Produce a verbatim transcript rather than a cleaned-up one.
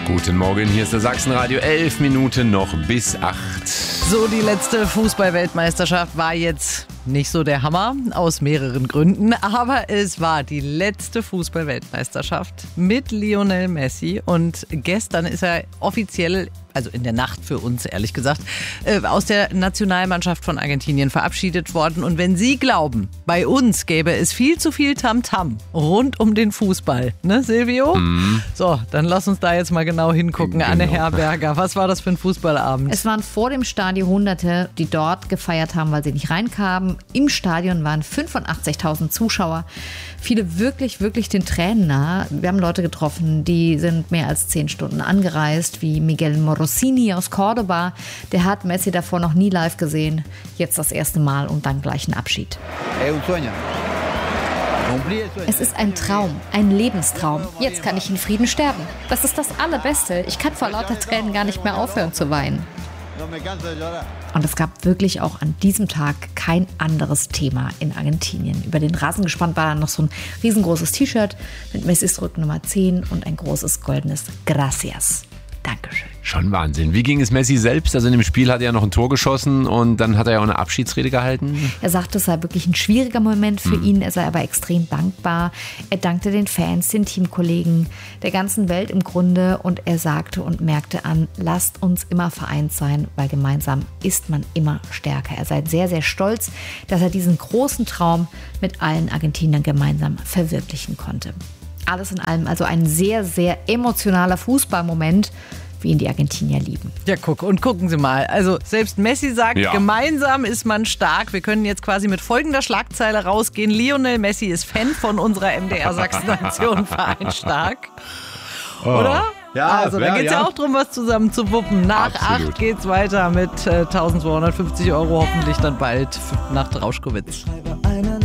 Guten Morgen, hier ist der Sachsenradio. Elf Minuten noch bis acht. So, die letzte Fußball-Weltmeisterschaft war jetzt nicht so der Hammer, aus mehreren Gründen. Aber es war die letzte Fußball-Weltmeisterschaft mit Lionel Messi. Und gestern ist er offiziell, also in der Nacht für uns ehrlich gesagt, aus der Nationalmannschaft von Argentinien verabschiedet worden. Und wenn Sie glauben, bei uns gäbe es viel zu viel Tamtam rund um den Fußball, ne Silvio? Mhm. So, dann lass uns da jetzt mal genau hingucken. Genau. Anne Herberger, was war das für ein Fußballabend? Es waren vor dem Stadion Hunderte, die dort gefeiert haben, weil sie nicht reinkamen. Im Stadion waren fünfundachtzigtausend Zuschauer. Viele wirklich, wirklich den Tränen nahe. Wir haben Leute getroffen, die sind mehr als zehn Stunden angereist, wie Miguel Morosini aus Cordoba. Der hat Messi davor noch nie live gesehen. Jetzt das erste Mal und dann gleich ein Abschied. Es ist ein Traum, ein Lebenstraum. Jetzt kann ich in Frieden sterben. Das ist das Allerbeste. Ich kann vor lauter Tränen gar nicht mehr aufhören zu weinen. Und es gab wirklich auch an diesem Tag kein anderes Thema in Argentinien. Über den Rasen gespannt war dann noch so ein riesengroßes T-Shirt mit Messis Rücknummer zehn und ein großes goldenes Gracias. Dankeschön. Schon Wahnsinn. Wie ging es Messi selbst? Also in dem Spiel hat er ja noch ein Tor geschossen und dann hat er ja auch eine Abschiedsrede gehalten. Er sagte, es sei wirklich ein schwieriger Moment für mhm. ihn. Er sei aber extrem dankbar. Er dankte den Fans, den Teamkollegen, der ganzen Welt im Grunde. Und er sagte und merkte an, lasst uns immer vereint sein, weil gemeinsam ist man immer stärker. Er sei sehr, sehr stolz, dass er diesen großen Traum mit allen Argentiniern gemeinsam verwirklichen konnte. Alles in allem also ein sehr, sehr emotionaler Fußballmoment, wie ihn die Argentinier lieben. Ja, guck, und gucken Sie mal. Also selbst Messi sagt, ja. gemeinsam ist man stark. Wir können jetzt quasi mit folgender Schlagzeile rausgehen. Lionel Messi ist Fan von unserer M D R Sachsen-Nation Verein stark. Oh. Oder? Ja, also da ja, geht es ja. ja auch darum, was zusammen zu wuppen. Nach Absolut. acht geht's weiter mit äh, eintausendzweihundertfünfzig Euro hoffentlich dann bald nach Drauschkowitz.